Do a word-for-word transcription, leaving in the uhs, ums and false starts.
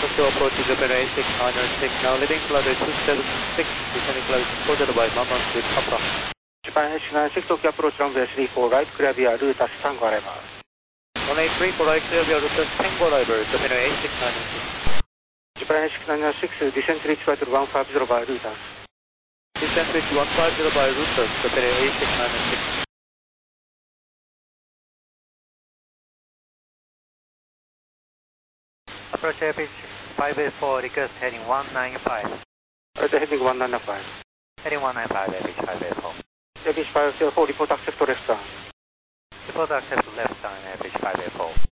Tokyo approach to Japan A six nine six, now leaving flight two seven six, descending flight four zero by Mama with Papa. Japan A six nine six, Tokyo approach runway three four right, clear via Rutas Tango arrival. one eight three four right, clear via Rutas Tango arrival, Japan A six nine six. Japan A six nine six, descent reach flight one five zero by Rutas. Descent reach one five zero by Rutas, Japan A six nine six. Approach airpage five eight four, request heading one nine five. Right, heading one nine five. Heading one nine five, airpage five eight four. Airpage five zero four, report accept to left turn. Report accept left turn, airpage five eight four.